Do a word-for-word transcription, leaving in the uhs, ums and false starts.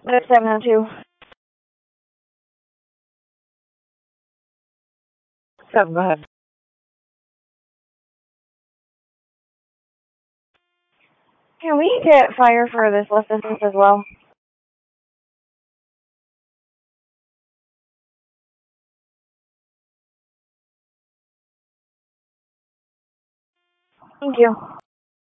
That's seven oh two. So, go ahead. Can we get fire for this lift distance as well? Thank you.